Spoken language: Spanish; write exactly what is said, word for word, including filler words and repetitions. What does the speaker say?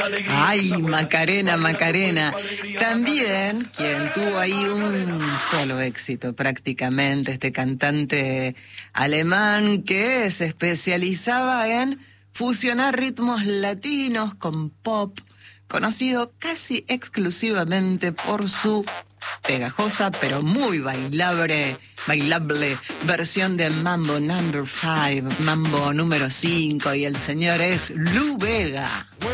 Ay, Macarena, Macarena. También quien tuvo ahí un solo éxito prácticamente, este cantante alemán que se especializaba en fusionar ritmos latinos con pop, conocido casi exclusivamente por su pegajosa pero muy bailable, bailable versión de Mambo Number five, Mambo número cinco, y el señor es Lou Bega.